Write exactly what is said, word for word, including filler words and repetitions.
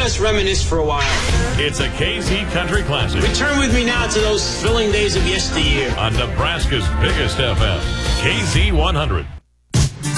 let's reminisce for a while. It's a K Z Country Classic. Return with me now to those thrilling days of yesteryear. On Nebraska's biggest F M, K Z one hundred.